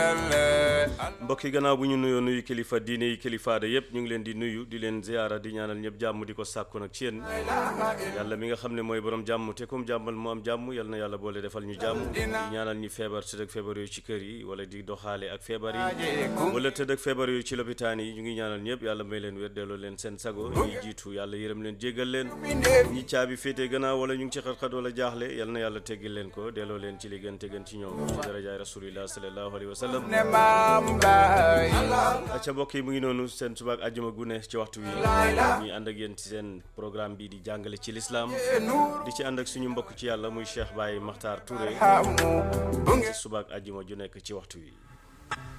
mbokk yi gannaaw bu ñu nuyoo nuyu kilifa diine yi kilifa aada yëpp ñu ngi leen di nuyu di leen ziyaara di ñaanal ñëpp jàmm di ko sàkku nag ci yéen yàlla mi nga xam ne mooy borom jàmm te kum jàmmal mu am jàmm yal na yàlla boole defal ñu jàmm di ñaanal ñi feebar tëdd ak feebar yooyu ci kër yi wala di doxaale ak feebar yi wala tëdd ak feebar yooyu ci lopitaan yi ñu ngi ñaanal ñëpp yàlla may leen wér delloo leen seen sago ñi jiitu yàlla yërëm leen jéggal leen ñi caabi féete gannaaw wala ñu ngi ci xat-xat wala jaaxle yal na yàlla teggil leen ko delloo leen ci li gën te gën ci ñoom ci darajaay rasulillah sallallahu alayhi wa sallam acca mbokk yi mu ngi noonu seen subaak àjjuma gu ne ci waxtu wi ñuy ànd ak yéen ci seen programme bi di jàngale ci lislaam di ci ànd ak suñu mbokk ci yàlla muy Cheikh Baye Makhtar Touré ci subaak àjjuma ju nekk ci waxtu wi